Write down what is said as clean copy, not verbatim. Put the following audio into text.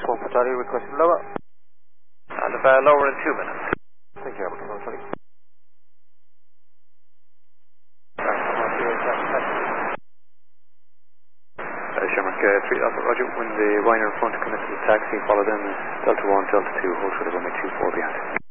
4 Charlie, requesting lower. And about lower in 2 minutes. Thank you, Albert. Come on, Charlie. Shamrock 3 Alpha, Roger. When the liner in front commits to the taxi, follow them Delta 1, Delta 2, hold for the runway 24 behind.